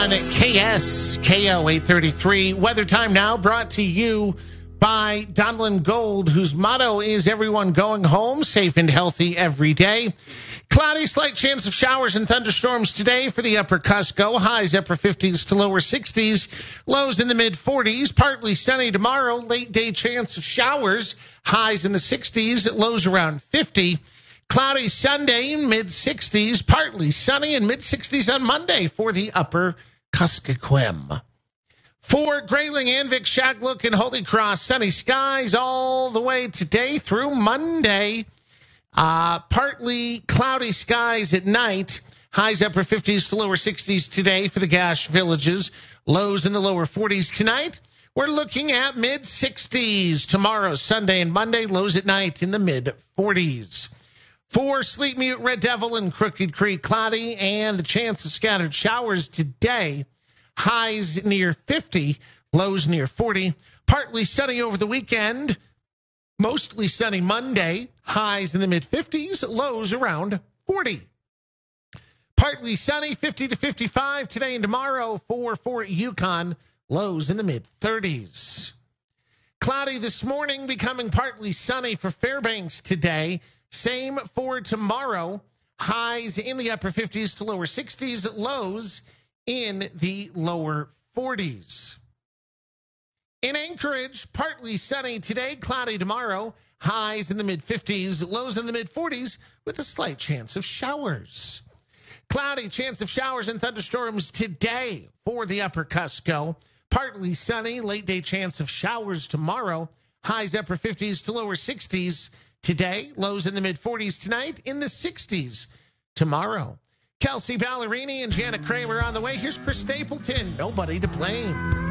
On KSKO 833, Weather Time Now, brought to you by Donlin Gold, whose motto is everyone going home safe and healthy every day. Cloudy, slight chance of showers and thunderstorms today for the upper Cusco. Highs upper 50s to lower 60s. Lows in the mid 40s. Partly sunny tomorrow. Late day chance of showers. Highs in the 60s. Lows around 50. Cloudy Sunday, mid 60s. Partly sunny and mid 60s on Monday for the upper Kuskokwim. For Grayling, Anvik, Shagluk, and Holy Cross, sunny skies all the way today through Monday. Partly cloudy skies at night. Highs upper 50s to lower 60s today for the Gash villages. Lows in the lower 40s tonight. We're looking at mid 60s tomorrow, Sunday and Monday. Lows at night in the mid 40s. For Sleep Mute, Red Devil, and Crooked Creek, cloudy and the chance of scattered showers today. Highs near 50, lows near 40. Partly sunny over the weekend. Mostly sunny Monday. Highs in the mid-50s, lows around 40. Partly sunny, 50 to 55 today and tomorrow for Fort Yukon. Lows in the mid-30s. Cloudy this morning, becoming partly sunny for Fairbanks today. Same for tomorrow. Highs in the upper 50s to lower 60s. Lows in the lower 40s. In Anchorage, partly sunny today, cloudy tomorrow. Highs in the mid-50s, lows in the mid-40s with a slight chance of showers. Cloudy, chance of showers and thunderstorms today for the upper Cusco. Partly sunny, late day chance of showers tomorrow. Highs upper 50s to lower 60s today. Lows in the mid-40s tonight, in the 60s tomorrow. Kelsey Ballerini and Jana Kramer on the way. Here's Chris Stapleton, Nobody to Blame.